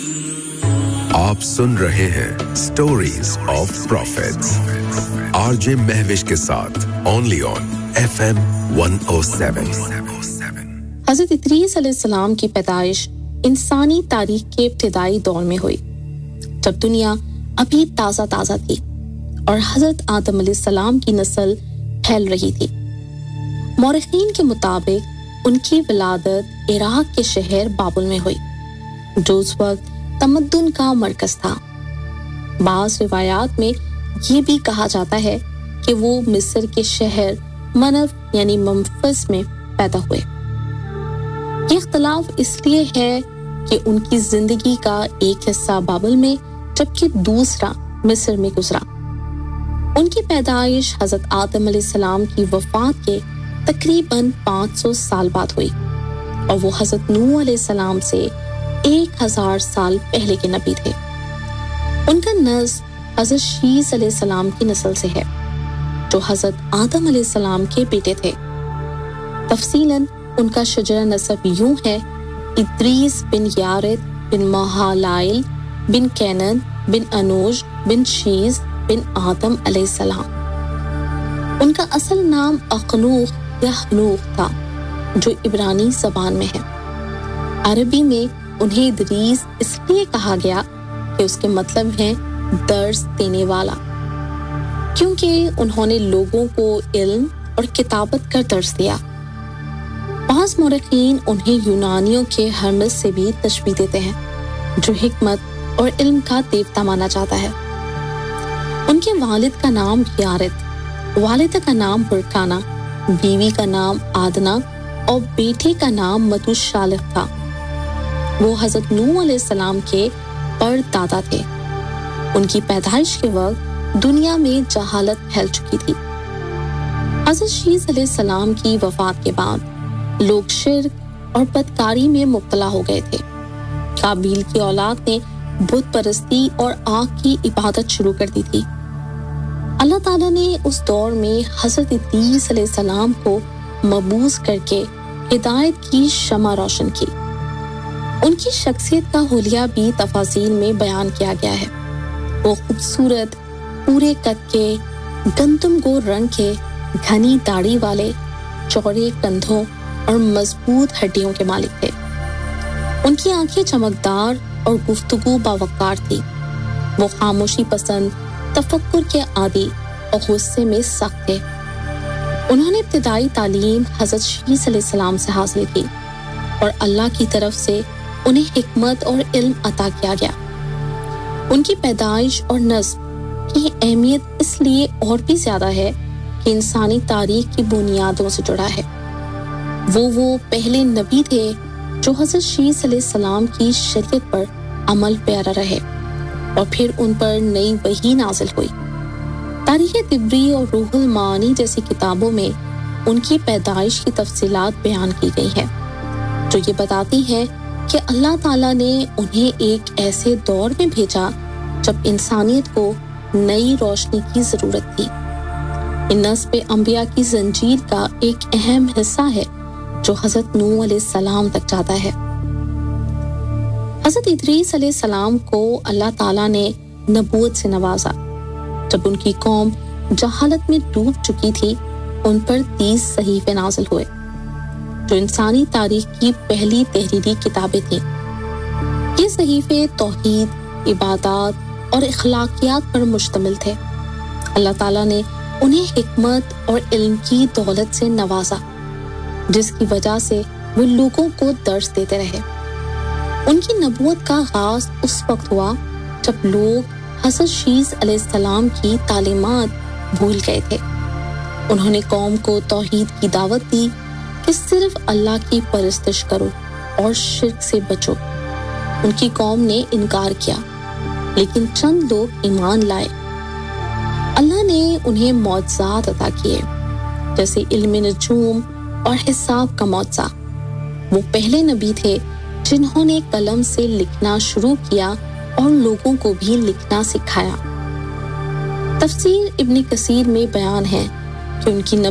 आप सुन रहे हैं stories of profits RJ Mahwish के साथ ओनली ऑन FM 107। हज़रत इदरीस अलैहिस्सलाम की पैदाइश इंसानी तारीख के इब्तिदाई दौर में हुई, जब दुनिया अभी ताज़ा थी और हज़रत आदम अलैहिस्सलाम की नस्ल फैल रही थी। मौरखीन के मुताबिक उनकी विलादत इराक के शहर बाबुल में हुई, जो उस वक्त तमद्दुन का मरकज था। बाज़ रिवायात में ये भी कहा जाता है कि वो मिस्र के शहर मनफ यानी मंफस में पैदा हुए। ये इख्तिलाफ इसलिए है कि उनकी जिंदगी का एक हिस्सा बाबुल में जबकि दूसरा मिस्र में गुजरा। उनकी पैदाइश हज़रत आदम अलैहिस्सलाम की वफ़ात के तकरीबन 500 साल बाद हुई और वो हज़रत नूह अलैहिस्सलाम से 1000 साल पहले के नबी थे। उनका नस्ब हज़रत शीस अलैहिस्सलाम की नस्ल से है, जो हज़रत आदम अलैहिस्सलाम के बेटे थे। तफसीलन उनका शजरा नसब यूं है: इदरीस बिन यारिद बिन महालाइल बिन कैनन बिन अनूज बिन शीस बिन आदम अलैहिस्सलाम। उनका असल नाम अखनूख या हनूख था, जो इब्रानी ज़बान में है। अरबी में उन्हें इदरीस इसलिए कहा गया कि उसके मतलब है दर्स देने वाला, क्योंकि उन्होंने लोगों को इल्म और किताबत का दर्स दिया। बाज़ मुरक्कीन उन्हें यूनानियों के हर्मेस से भी तशबीह देते हैं, जो हिकमत और इल्म का देवता माना जाता है। उनके वालिद का नाम यारिद, वालिदा का नाम बुरकाना, बीवी का नाम आदना और बेटे का नाम मतुशालिह था। वो हज़रत नूह अलैहिस्सलाम के परदादा थे। उनकी पैदाइश के वक्त दुनिया में जहालत फैल चुकी थी। हज़रत शीस अलैहिस्सलाम की वफ़ात के बाद लोग शिर्क और बदकारी में मुब्तला हो गए थे। काबील की औलाद ने बुत परस्ती और आग की इबादत शुरू कर दी थी। अल्लाह ताला ने उस दौर में हज़रत इदरीस अलैहिस्सलाम को मबूस करके हिदायत की शमा रोशन की। उनकी शख्सियत का हुलिया भी तफासील में बयान किया गया है। वो खूबसूरत, पूरे कद के, गंदम गो रंग के, घनी दाढ़ी वाले, चौड़े कंधों और मजबूत हड्डियों के मालिक थे। उनकी आंखें चमकदार और गुफ्तगू बावकार थी। वो खामोशी पसंद, तफक्कुर के आदी और गुस्से में सख्त थे। उन्होंने इब्तिदाई तालीम हज़रत शीस अलैहिस्सलाम से हासिल की और अल्लाह की तरफ से उन्हें हिकमत और इल्म अता किया गया। उनकी पैदाइश और नस्ब की अहमियत इसलिए और भी ज्यादा है कि इंसानी तारीख की बुनियादों से जुड़ा है। वो पहले नबी थे जो हज़रत शीस अलैहिस्सलाम की शरीयत पर अमल पैरा रहे और फिर उन पर नई वही नाज़िल हुई। तारीख़ तिब्री और रूहुल मानी जैसी किताबों में उनकी पैदाइश की तफसीलात बयान की गई है, जो ये बताती है कि अल्लाह ताला ने उन्हें एक ऐसे दौर में भेजा जब इंसानियत को नई रोशनी की ज़रूरत थी। इन नस्ब अंबिया की जंजीर का एक अहम हिस्सा है जो हज़रत नूह अलैहिस्सलाम तक जाता है। हज़रत इदरीस अलैहिस्सलाम को अल्लाह ताला ने नबूवत से नवाजा। जब उनकी कौम जहालत में डूब चुकी थी, उन पर 30 सहीफे नाज़िल हुए, जो इंसानी तारीख की पहली तहरीरी किताबें थीं। ये सहीफे तौहीद, इबादत और इखलाकियात पर मुश्तमिल थे। अल्लाह ताला ने उन्हें हिकमत और इल्म की दौलत से नवाजा, जिसकी वजह से वो लोगों को दर्स देते रहे। उनकी नबूवत का आगाज उस वक्त हुआ जब लोग हज़रत शीस अलैहिस्सलाम की तालीमात भूल गए थे। उन्होंने कौम को तौहीद की दावत दी कि सिर्फ अल्लाह की परस्तिश करो और शिर्क से बचो। उनकी कौम ने इनकार किया, लेकिन चंद लोग ईमान लाए। अल्लाह ने उन्हें मौजज़ात अता किए, जैसे इल्म नजूम और हिसाब का मौजज़ा। वो पहले नबी थे जिन्होंने कलम से लिखना शुरू किया और लोगों को भी लिखना सिखाया। तफसीर इब्न कसीर में बयान है कि उनकी